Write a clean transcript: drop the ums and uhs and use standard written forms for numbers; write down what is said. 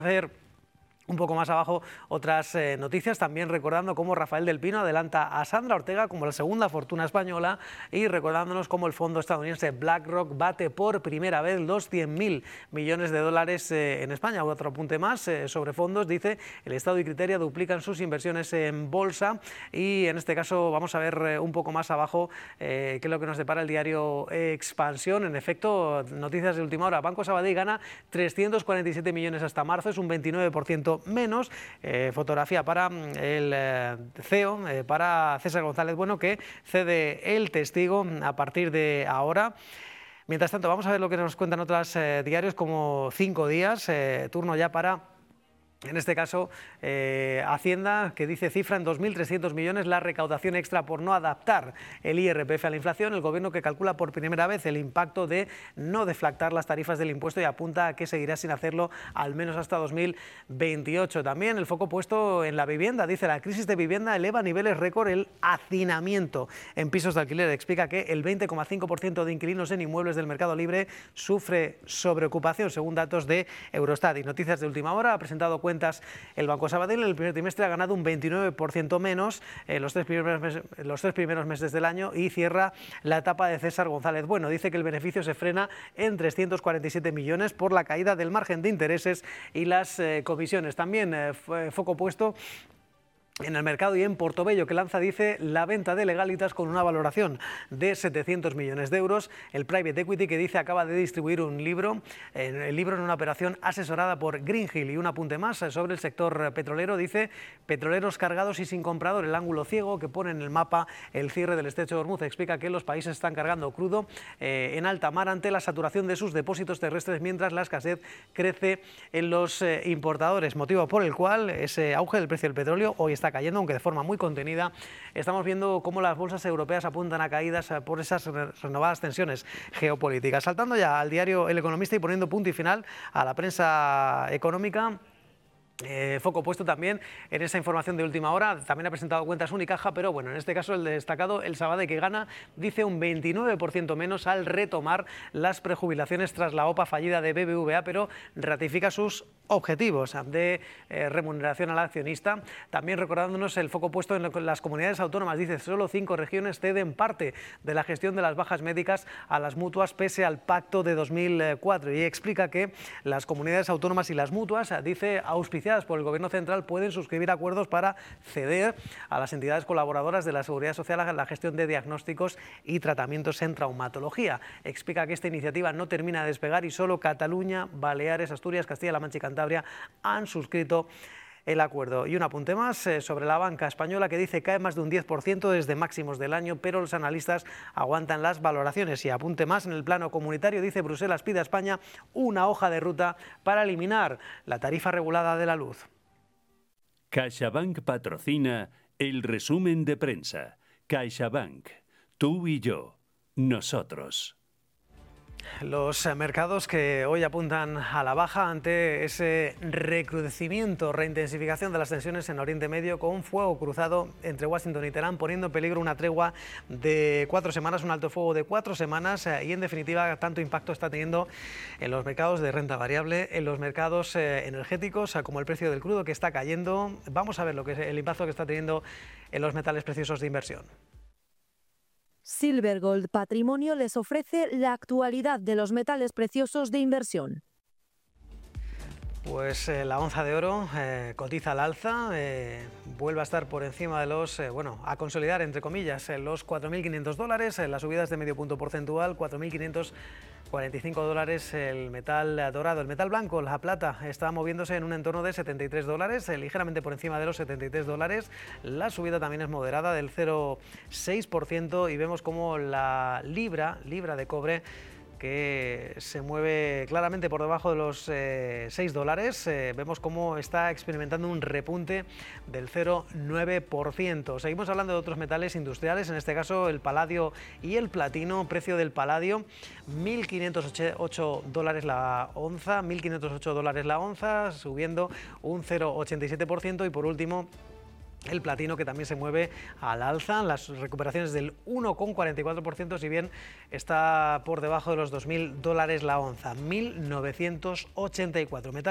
Hacer un poco más abajo otras noticias, también recordando cómo Rafael del Pino adelanta a Sandra Ortega como la segunda fortuna española y recordándonos cómo el fondo estadounidense BlackRock bate por primera vez los 100.000 millones de dólares en España. Otro apunte más sobre fondos, dice el Estado y Criteria duplican sus inversiones en bolsa y en este caso vamos a ver un poco más abajo qué es lo que nos depara el diario Expansión. En efecto, noticias de última hora, Banco Sabadell gana 347 millones hasta marzo, es un 29% menos. Fotografía para el CEO, para César González Bueno, que cede el testigo a partir de ahora. Mientras tanto, vamos a ver lo que nos cuentan otros diarios como 5 días, turno ya para... En este caso, Hacienda, que dice cifra en 2.300 millones la recaudación extra por no adaptar el IRPF a la inflación. El Gobierno que calcula por primera vez el impacto de no deflactar las tarifas del impuesto y apunta a que seguirá sin hacerlo al menos hasta 2028. También el foco puesto en la vivienda. Dice la crisis de vivienda eleva a niveles récord el hacinamiento en pisos de alquiler. Explica que el 20,5% de inquilinos en inmuebles del mercado libre sufre sobreocupación, según datos de Eurostat. Y noticias de última hora, ha presentado cuentas el Banco Sabadell. En el primer trimestre ha ganado un 29% menos en los tres primeros meses del año y cierra la etapa de César González Bueno. Dice que el beneficio se frena en 347 millones por la caída del margen de intereses y las comisiones. También foco puesto en el mercado y en Portobello, que lanza, dice, la venta de Legalitas con una valoración de 700 millones de euros. El Private Equity, que dice acaba de distribuir un libro, el libro en una operación asesorada por Greenhill. Y un apunte más sobre el sector petrolero, dice, petroleros cargados y sin comprador, el ángulo ciego que pone en el mapa el cierre del estrecho de Hormuz. Explica que los países están cargando crudo en alta mar ante la saturación de sus depósitos terrestres, mientras la escasez crece en los importadores, motivo por el cual ese auge del precio del petróleo hoy está cayendo, aunque de forma muy contenida. Estamos viendo cómo las bolsas europeas apuntan a caídas por esas renovadas tensiones geopolíticas. Saltando ya al diario El Economista y poniendo punto y final a la prensa económica. Foco puesto también en esa información de última hora. También ha presentado cuentas Unicaja, pero bueno, en este caso el destacado, el Sabadell, que gana, dice, un 29% menos al retomar las prejubilaciones tras la OPA fallida de BBVA, pero ratifica sus objetivos de remuneración al accionista. También recordándonos el foco puesto en las comunidades autónomas. Dice, solo 5 regiones ceden parte de la gestión de las bajas médicas a las mutuas pese al pacto de 2004. Y explica que las comunidades autónomas y las mutuas, dice, auspiciadas por el Gobierno central, pueden suscribir acuerdos para ceder a las entidades colaboradoras de la Seguridad Social a la gestión de diagnósticos y tratamientos en traumatología. Explica que esta iniciativa no termina de despegar y solo Cataluña, Baleares, Asturias, Castilla-La Mancha y Cantabria han suscrito el acuerdo. Y un apunte más sobre la banca española, que dice cae más de un 10% desde máximos del año, pero los analistas aguantan las valoraciones. Y apunte más en el plano comunitario, dice Bruselas pide a España una hoja de ruta para eliminar la tarifa regulada de la luz. CaixaBank patrocina el resumen de prensa. CaixaBank, tú y yo, nosotros. Los mercados que hoy apuntan a la baja ante ese recrudecimiento, reintensificación de las tensiones en Oriente Medio, con fuego cruzado entre Washington y Teherán, poniendo en peligro una tregua de 4 semanas, un alto fuego de 4 semanas y, en definitiva, tanto impacto está teniendo en los mercados de renta variable, en los mercados energéticos, como el precio del crudo, que está cayendo. Vamos a ver lo que es el impacto que está teniendo en los metales preciosos de inversión. Silvergold Patrimonio les ofrece la actualidad de los metales preciosos de inversión. Pues la onza de oro cotiza al alza, vuelve a estar por encima de los, a consolidar, entre comillas, los $4.500, la subida es de medio punto porcentual, $4.545 el metal dorado. El metal blanco, la plata, está moviéndose en un entorno de $73, ligeramente por encima de los $73. La subida también es moderada, del 0,6%, y vemos como la libra de cobre, que se mueve claramente por debajo de los $6, vemos cómo está experimentando un repunte del 0,9%. Seguimos hablando de otros metales industriales, en este caso el paladio y el platino. Precio del paladio, $1.508 la onza, $1.508 la onza, subiendo un 0,87%. Y por último, el platino, que también se mueve al alza, las recuperaciones del 1,44%, si bien está por debajo de los $2.000 la onza, 1.984.